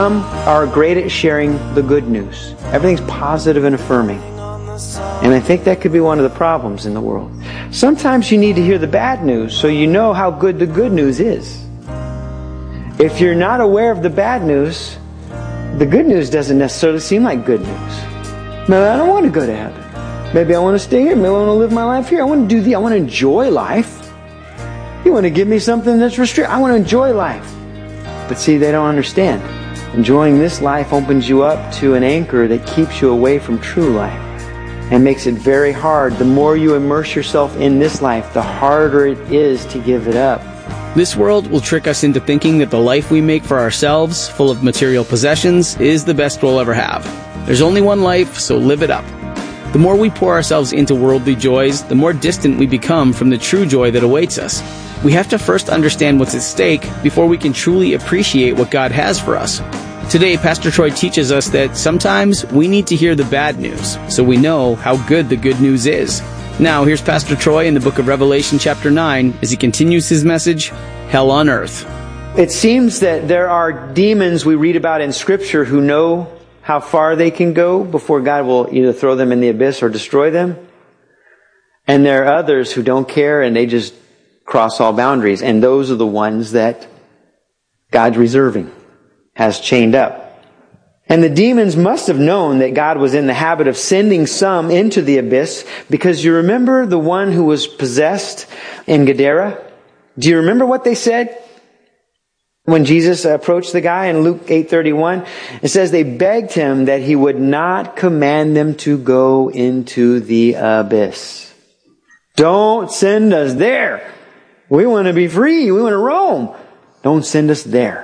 Some are great at sharing the good news. Everything's positive and affirming. And I think that could be one of the problems in the world. Sometimes you need to hear the bad news so you know how good the good news is. If you're not aware of the bad news, the good news doesn't necessarily seem like good news. Maybe I don't want to go to heaven. Maybe I want to stay here. Maybe I want to live my life here. I want to I want to enjoy life. You want to give me something that's restricted. I want to enjoy life. But see, they don't understand. Enjoying this life opens you up to an anchor that keeps you away from true life and makes it very hard. The more you immerse yourself in this life, the harder it is to give it up. This world will trick us into thinking that the life we make for ourselves, full of material possessions, is the best we'll ever have. There's only one life, so live it up. The more we pour ourselves into worldly joys, the more distant we become from the true joy that awaits us. We have to first understand what's at stake before we can truly appreciate what God has for us. Today, Pastor Troy teaches us that sometimes we need to hear the bad news so we know how good the good news is. Now, here's Pastor Troy in the book of Revelation chapter 9 as he continues his message, Hell on Earth. It seems that there are demons we read about in Scripture who know how far they can go before God will either throw them in the abyss or destroy them. And there are others who don't care and they just cross all boundaries. And those are the ones that God's reserving, has chained up. And the demons must have known that God was in the habit of sending some into the abyss, because you remember the one who was possessed in Gadara? Do you remember what they said? When Jesus approached the guy in Luke 8:31, it says they begged him that he would not command them to go into the abyss. Don't send us there. We want to be free. We want to roam. Don't send us there.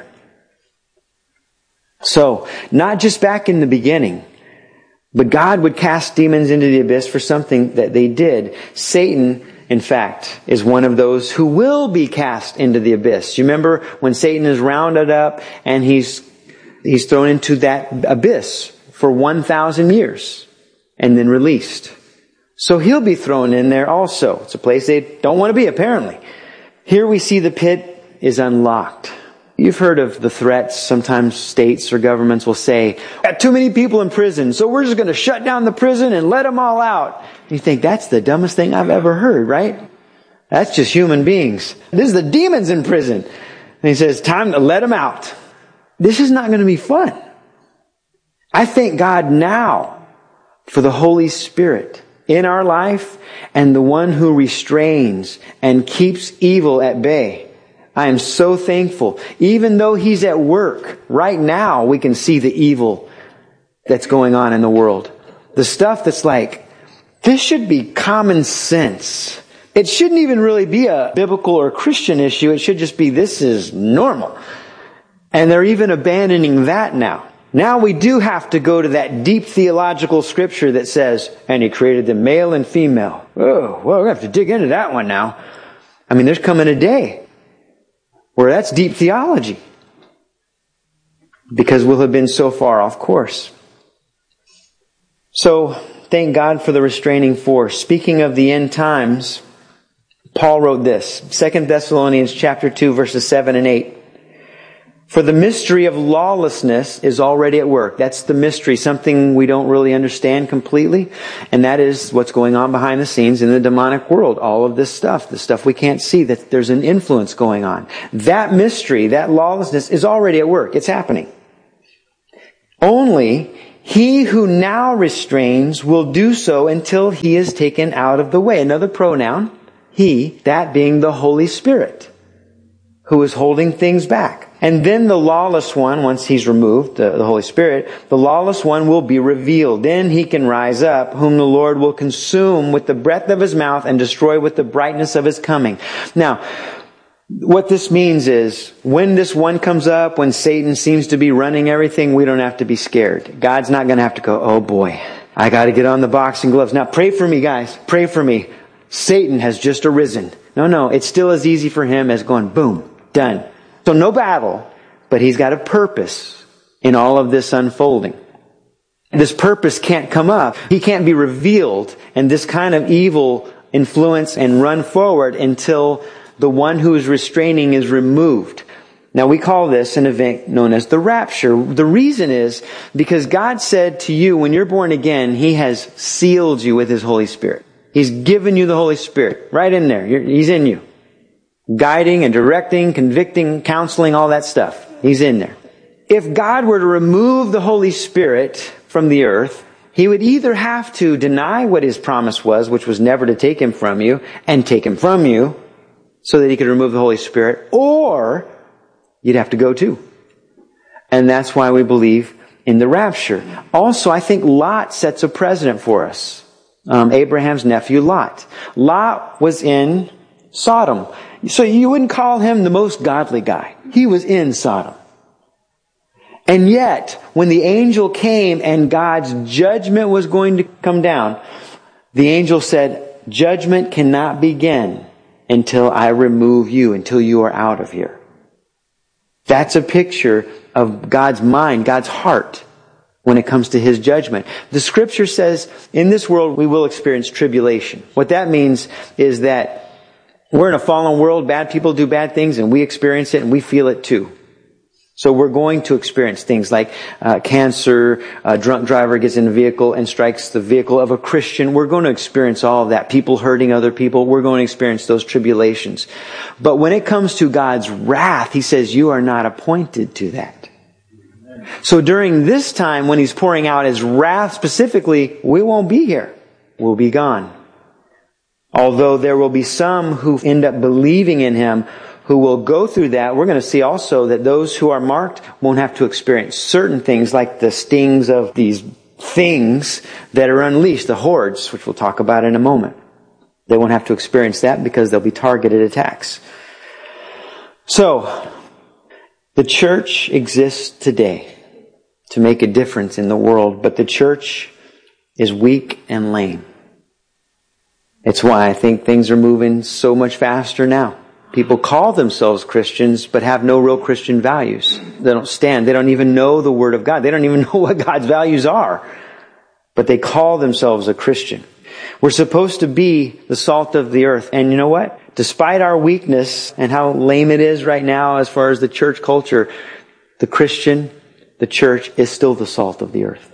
So, not just back in the beginning, but God would cast demons into the abyss for something that they did. Satan, in fact, is one of those who will be cast into the abyss. You remember when Satan is rounded up and he's thrown into that abyss for 1,000 years and then released. So he'll be thrown in there also. It's a place they don't want to be, apparently. Here we see the pit is unlocked. You've heard of the threats. Sometimes states or governments will say, got too many people in prison, so we're just going to shut down the prison and let them all out. And you think, that's the dumbest thing I've ever heard, right? That's just human beings. This is the demons in prison. And he says, time to let them out. This is not going to be fun. I thank God now for the Holy Spirit in our life and the one who restrains and keeps evil at bay. I am so thankful. Even though He's at work, right now we can see the evil that's going on in the world. The stuff that's like, this should be common sense. It shouldn't even really be a biblical or Christian issue. It should just be, this is normal. And they're even abandoning that now. Now we do have to go to that deep theological scripture that says, and He created them male and female. Oh, well, we have to dig into that one now. I mean, there's coming a day where that's deep theology, because we'll have been so far off course. So, thank God for the restraining force. Speaking of the end times, Paul wrote this, 2 Thessalonians chapter 2, verses 7 and 8. For the mystery of lawlessness is already at work. That's the mystery, something we don't really understand completely. And that is what's going on behind the scenes in the demonic world. All of this stuff, the stuff we can't see, that there's an influence going on. That mystery, that lawlessness is already at work. It's happening. Only he who now restrains will do so until he is taken out of the way. Another pronoun, he, that being the Holy Spirit, who is holding things back. And then the lawless one, once he's removed, the Holy Spirit, the lawless one will be revealed. Then he can rise up, whom the Lord will consume with the breath of His mouth and destroy with the brightness of His coming. Now, what this means is, when this one comes up, when Satan seems to be running everything, we don't have to be scared. God's not going to have to go, oh boy, I got to get on the boxing gloves. Now pray for me, guys. Pray for me. Satan has just arisen. No, it's still as easy for him as going, boom, done. So no battle, but he's got a purpose in all of this unfolding. This purpose can't come up. He can't be revealed, and this kind of evil influence and run forward until the one who is restraining is removed. Now we call this an event known as the rapture. The reason is because God said to you when you're born again, He has sealed you with His Holy Spirit. He's given you the Holy Spirit right in there. He's in you. Guiding and directing, convicting, counseling, all that stuff. He's in there. If God were to remove the Holy Spirit from the earth, He would either have to deny what His promise was, which was never to take Him from you, and take Him from you, so that He could remove the Holy Spirit, or you'd have to go too. And that's why we believe in the rapture. Also, I think Lot sets a precedent for us. Abraham's nephew Lot. Lot was in Sodom. So you wouldn't call him the most godly guy. He was in Sodom. And yet, when the angel came and God's judgment was going to come down, the angel said, judgment cannot begin until I remove you, until you are out of here. That's a picture of God's mind, God's heart, when it comes to His judgment. The Scripture says, in this world we will experience tribulation. What that means is that we're in a fallen world, bad people do bad things, and we experience it and we feel it too. So we're going to experience things like cancer, a drunk driver gets in a vehicle and strikes the vehicle of a Christian. We're going to experience all of that. People hurting other people. We're going to experience those tribulations. But when it comes to God's wrath, He says, you are not appointed to that. So during this time, when He's pouring out His wrath specifically, we won't be here. We'll be gone. Although there will be some who end up believing in Him, who will go through that. We're going to see also that those who are marked won't have to experience certain things like the stings of these things that are unleashed, the hordes, which we'll talk about in a moment. They won't have to experience that because they'll be targeted attacks. So, the church exists today to make a difference in the world, but the church is weak and lame. It's why I think things are moving so much faster now. People call themselves Christians, but have no real Christian values. They don't stand. They don't even know the Word of God. They don't even know what God's values are. But they call themselves a Christian. We're supposed to be the salt of the earth. And you know what? Despite our weakness and how lame it is right now as far as the church culture, the Christian, the church, is still the salt of the earth.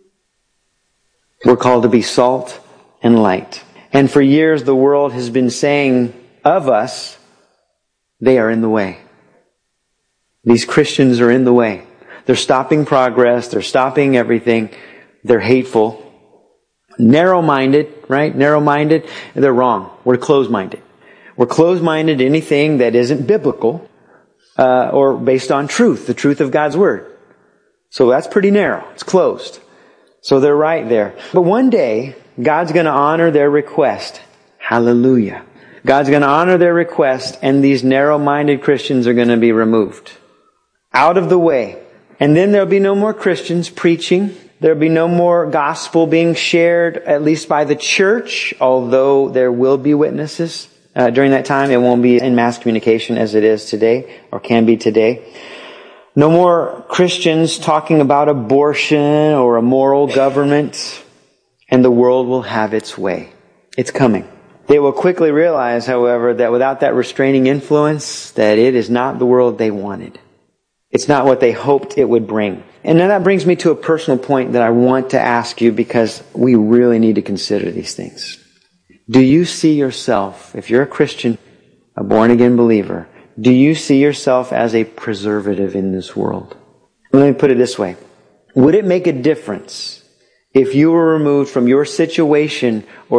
We're called to be salt and light. And for years the world has been saying of us, they are in the way. These Christians are in the way. They're stopping progress. They're stopping everything. They're hateful. Narrow-minded, right? Narrow-minded. They're wrong. We're closed-minded. We're closed-minded to anything that isn't biblical or based on truth, the truth of God's Word. So that's pretty narrow. It's closed. So they're right there. But one day, God's going to honor their request. Hallelujah. God's going to honor their request, and these narrow-minded Christians are going to be removed. Out of the way. And then there'll be no more Christians preaching. There'll be no more gospel being shared, at least by the church, although there will be witnesses. During that time, it won't be in mass communication as it is today, or can be today. No more Christians talking about abortion or a moral government, and the world will have its way. It's coming. They will quickly realize, however, that without that restraining influence, that it is not the world they wanted. It's not what they hoped it would bring. And now that brings me to a personal point that I want to ask you, because we really need to consider these things. Do you see yourself, if you're a Christian, a born-again believer, do you see yourself as a preservative in this world? Let me put it this way. Would it make a difference if you were removed from your situation or